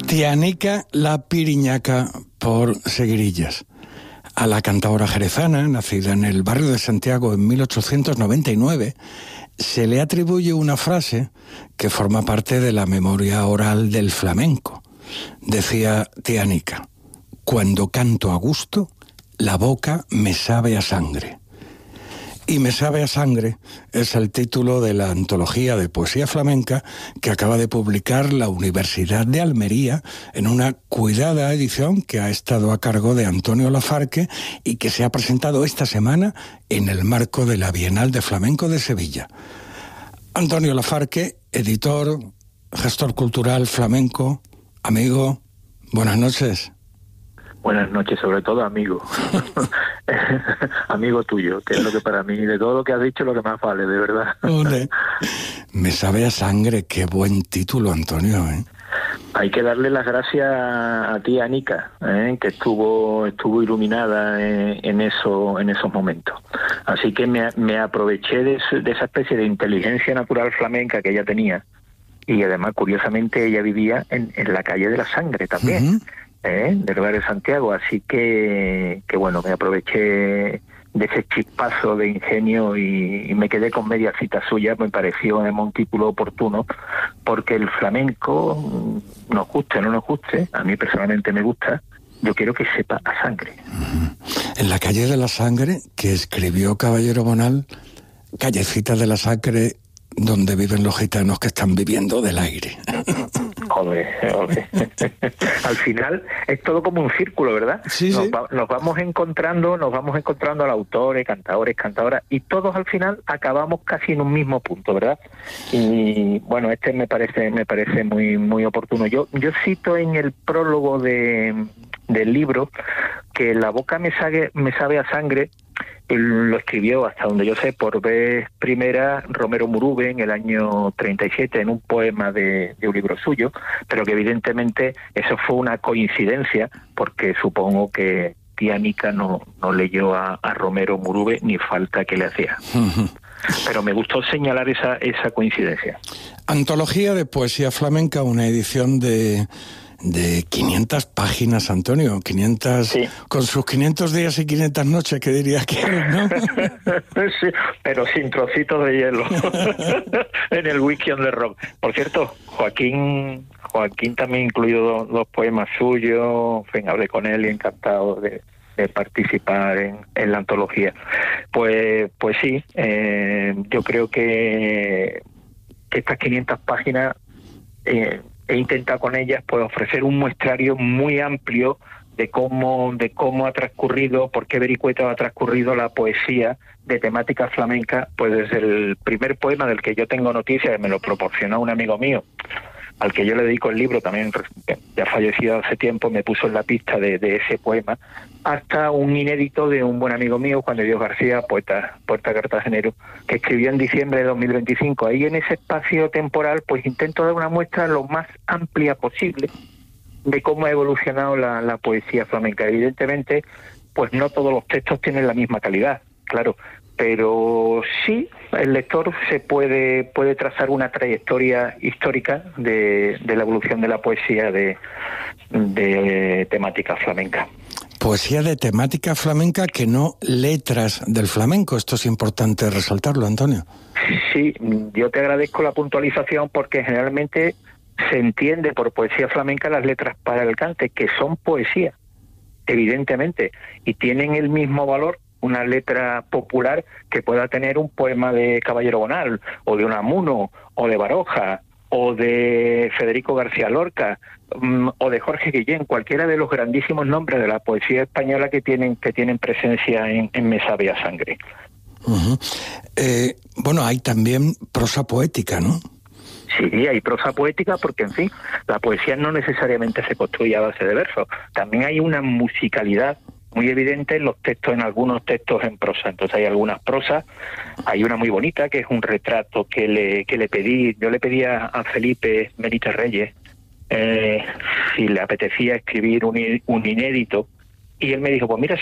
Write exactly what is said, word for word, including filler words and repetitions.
Tianica la Piriñaca por Seguirillas. A la cantaora jerezana, nacida en el barrio de Santiago en mil ochocientos noventa y nueve, se le atribuye una frase que forma parte de la memoria oral del flamenco. Decía Tianica: cuando canto a gusto, la boca me sabe a sangre. Y me sabe a sangre es el título de la antología de poesía flamenca que acaba de publicar la Universidad de Almería en una cuidada edición que ha estado a cargo de Antonio Lafarque y que se ha presentado esta semana en el marco de la Bienal de Flamenco de Sevilla. Antonio Lafarque, editor, gestor cultural flamenco, amigo, buenas noches. Buenas noches, sobre todo amigo. Amigo tuyo, que es lo que para mí, de todo lo que has dicho, lo que más vale, de verdad. Ole. Me sabe a sangre, qué buen título, Antonio, ¿eh? Hay que darle las gracias a ti, Anica, ¿eh? que estuvo estuvo iluminada en, en eso en esos momentos. Así que me, me aproveché de, de esa especie de inteligencia natural flamenca que ella tenía, y además, curiosamente, ella vivía en, en la calle de la Sangre también. Uh-huh. ¿Eh? Del barrio de Santiago, así que, que bueno, me aproveché de ese chispazo de ingenio y, y me quedé con media cita suya. Me pareció un título oportuno, porque el flamenco, nos guste o no nos guste, a mí personalmente me gusta, yo quiero que sepa a sangre. En la calle de la Sangre, que escribió Caballero Bonal, callecita de la Sangre, donde viven los gitanos que están viviendo del aire. Joder, joder. Al final es todo como un círculo, ¿verdad? Sí, nos, sí. va, nos vamos encontrando, nos vamos encontrando a autores, cantadores, cantadoras, y todos al final acabamos casi en un mismo punto, ¿verdad? Y bueno, este me parece, me parece muy, muy oportuno. Yo, yo cito en el prólogo de, del libro que La boca me sabe, me sabe a sangre. Lo escribió, hasta donde yo sé, por vez primera Romero Murube en el año treinta y siete, en un poema de, de un libro suyo, pero que evidentemente eso fue una coincidencia, porque supongo que Tianica no, no leyó a, a Romero Murube, ni falta que le hacía. Pero me gustó señalar esa, esa coincidencia. Antología de poesía flamenca, una edición de... de quinientas páginas, Antonio, quinientas, sí. Con sus quinientos días y quinientas noches, que diría que, ¿no? Sí, pero sin trocitos de hielo en el wiki on the rock. Por cierto, Joaquín Joaquín también incluido dos, dos poemas suyos. En fin, hablé con él y encantado de, de participar en, en la antología. Pues pues sí, eh, yo creo que, que estas quinientas páginas eh, he intentado con ellas pues ofrecer un muestrario muy amplio de cómo de cómo ha transcurrido, por qué vericueto ha transcurrido la poesía de temática flamenca, pues desde el primer poema del que yo tengo noticia, que me lo proporcionó un amigo mío, al que yo le dedico el libro, también ya fallecido hace tiempo, me puso en la pista de, de ese poema, hasta un inédito de un buen amigo mío, Juan de Dios García, poeta, poeta cartagenero, que escribió en diciembre de dos mil veinticinco. Ahí en ese espacio temporal, pues intento dar una muestra lo más amplia posible de cómo ha evolucionado la, la poesía flamenca. Evidentemente, pues no todos los textos tienen la misma calidad, claro, pero sí el lector se puede puede trazar una trayectoria histórica de, de la evolución de la poesía de, de temática flamenca. Poesía de temática flamenca, que no letras del flamenco. Esto es importante resaltarlo, Antonio. Sí, yo te agradezco la puntualización, porque generalmente se entiende por poesía flamenca las letras para el cante, que son poesía, evidentemente, y tienen el mismo valor una letra popular que pueda tener un poema de Caballero Bonal, o de Unamuno, o de Baroja, o de Federico García Lorca, um, o de Jorge Guillén, cualquiera de los grandísimos nombres de la poesía española que tienen que tienen presencia en, en Me sabe a sangre. Uh-huh. Eh, bueno, hay también prosa poética, ¿no? Sí, hay prosa poética, porque, en fin, la poesía no necesariamente se construye a base de versos. También hay una musicalidad muy evidente en los textos, en algunos textos en prosa. Entonces hay algunas prosas, hay una muy bonita que es un retrato que le que le pedí, yo le pedí a, a Felipe Benítez Reyes eh, si le apetecía escribir un, un inédito, y él me dijo, pues mira,